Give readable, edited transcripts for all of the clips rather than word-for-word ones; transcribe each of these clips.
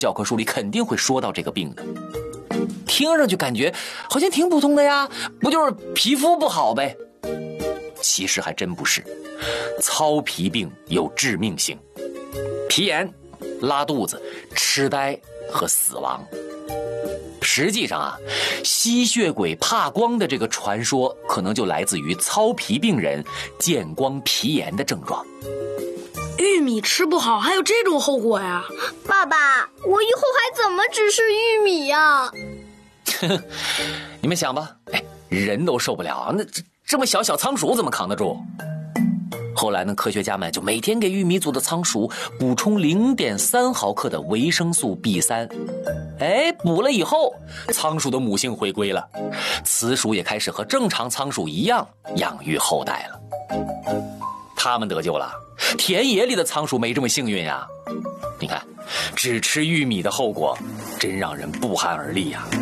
教科书里肯定会说到这个病的。听上去感觉好像挺普通的呀，不就是皮肤不好呗？其实还真不是，糙皮病有致命性，皮炎、拉肚子、痴呆和死亡。实际上啊，吸血鬼怕光的这个传说可能就来自于糙皮病人见光皮炎的症状。 玉米吃不好还有这种后果呀？ 爸爸，我以后还怎么只吃玉米呀？ 你们想吧，人都受不了，那这么小仓鼠怎么扛得住？后来呢，科学家们就每天给玉米组的仓鼠补充0.3毫克的维生素 B3， 补了以后，仓鼠的母性回归了，雌鼠也开始和正常仓鼠一样养育后代了。他们得救了，田野里的仓鼠没这么幸运呀。你看，只吃玉米的后果，真让人不寒而栗呀。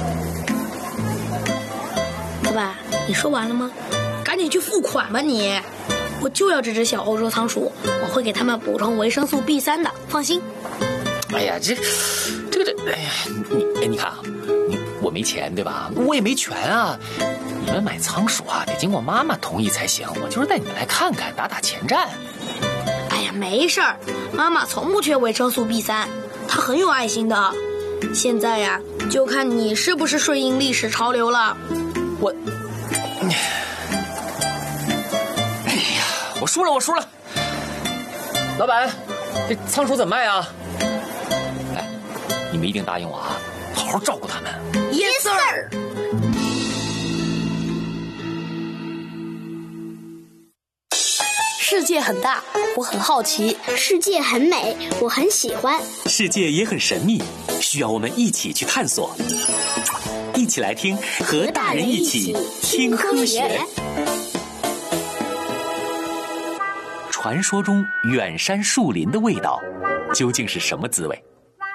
老板，你说完了吗？赶紧去付款吧你！我就要这只小欧洲仓鼠，我会给他们补充维生素 B3 的，放心。 哎呀，这，哎呀，你看啊，我没钱对吧？我也没权啊。你们买仓鼠啊，得经过妈妈同意才行。我就是带你们来看看，打打前站。 哎呀，没事儿，妈妈从不缺维生素 B3，她很有爱心的。现在呀，就看你是不是顺应历史潮流了。 我输了。老板，这仓鼠怎么卖啊？你们一定答应我啊，好好照顾他们。 Yes sir。世界很大，我很好奇； 世界很美，我很喜欢； 世界也很神秘，需要我们一起去探索。一起来听，和大人一起听科学。传说中远山树林的味道究竟是什么滋味？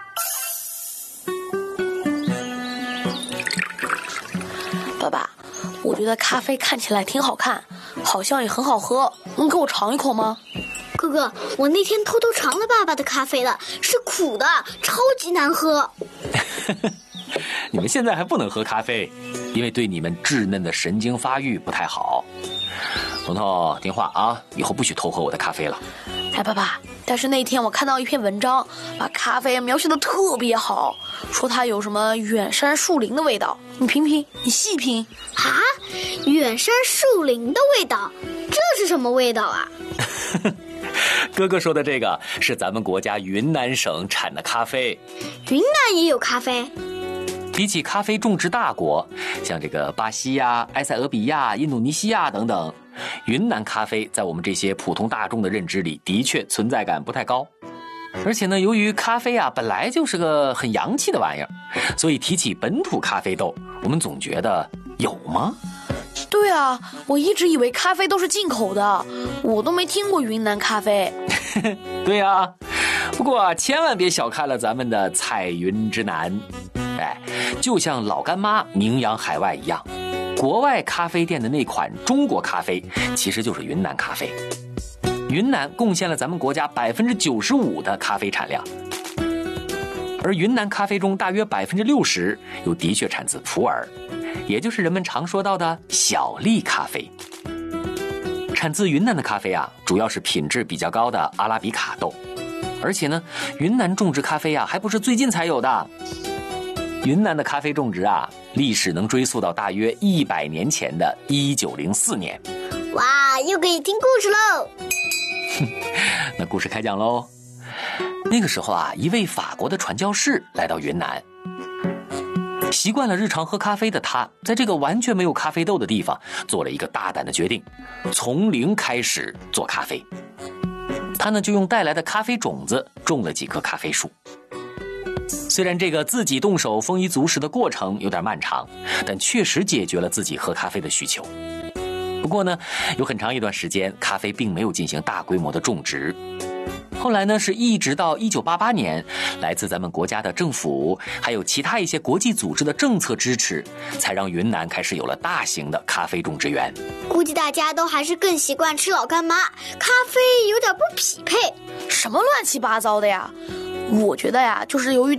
爸爸，我觉得咖啡看起来挺好看，好像也很好喝，能给我尝一口吗？ 哥哥，我那天偷偷尝了爸爸的咖啡了，是苦的，超级难喝。 你们现在还不能喝咖啡，因为对你们稚嫩的神经发育不太好。彤彤，听话啊，以后不许偷喝我的咖啡了。 爸爸，但是那天我看到一篇文章，把咖啡描写得特别好，说它有什么远山树林的味道。你品品，你细品。 啊，远山树林的味道，这是什么味道啊？ 哥哥说的这个是咱们国家云南省产的咖啡。 云南也有咖啡？ 比起咖啡种植大国，像这个巴西呀、埃塞俄比亚、印度尼西亚等等，云南咖啡在我们这些普通大众的认知里的确存在感不太高。而且呢，由于咖啡啊本来就是个很洋气的玩意儿，所以提起本土咖啡豆，我们总觉得有吗？ 对啊，我一直以为咖啡都是进口的，我都没听过云南咖啡。 对啊，不过千万别小看了咱们的彩云之南。就像老干妈名扬海外一样，国外咖啡店的那款中国咖啡其实就是云南咖啡。云南贡献了咱们国家95%的咖啡产量，而云南咖啡中大约60%又的确产自普洱，也就是人们常说到的小粒咖啡。产自云南的咖啡啊，主要是品质比较高的阿拉比卡豆，而且呢，云南种植咖啡啊还不是最近才有的。云南的咖啡种植啊，历史能追溯到大约100年前的1904年。 哇，又可以听故事喽！ 那故事开讲喽。那个时候啊，一位法国的传教士来到云南，习惯了日常喝咖啡的他，在这个完全没有咖啡豆的地方，做了一个大胆的决定，从零开始做咖啡。他呢，就用带来的咖啡种子种了几棵咖啡树。虽然这个自己动手丰衣足食的过程有点漫长，但确实解决了自己喝咖啡的需求。不过呢，有很长一段时间，咖啡并没有进行大规模的种植。后来呢，是一直到1988年，来自咱们国家的政府，还有其他一些国际组织的政策支持，才让云南开始有了大型的咖啡种植园。 估计大家都还是更习惯吃老干妈，咖啡有点不匹配。 什么乱七八糟的呀！我觉得呀，就是由于